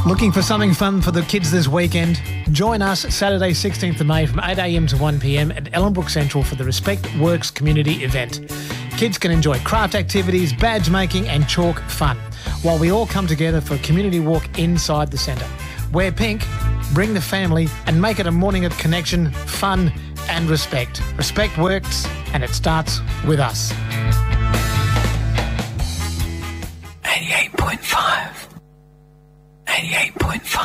Looking for something fun for the kids this weekend? Join us Saturday 16th of May from 8am to 1pm at Ellenbrook Central for the Respect Works community event. Kids can enjoy craft activities, badge making and chalk fun, while we all come together for a community walk inside the centre. Wear pink, bring the family and make it a morning of connection, fun and respect. Respect Works, and it starts with us. 88.5. 88.5.